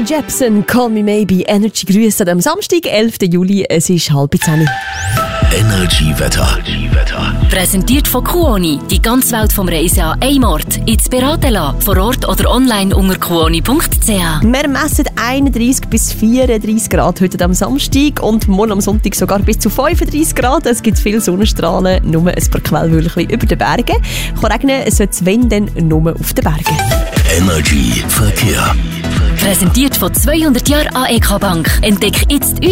Carly Jepsen, Call Me Maybe. Energy Grüße am Samstag, 11. Juli. Es ist 9:30. Energy Wetter. Präsentiert von Kuoni. Die ganze Welt vom Reisen an einem Ort. Jetzt beraten lassen. Vor Ort oder online unter kuoni.ch. Wir messen 31 bis 34 Grad heute am Samstag und morgen am Sonntag sogar bis zu 35 Grad. Es gibt viele Sonnenstrahlen, nur ein paar Quellwölkchen über den Bergen. Kann regnen, es wird wenn dann nur auf den Bergen. Energy Verkehr. Präsentiert von 200 Jahren AEK Bank. Entdeck jetzt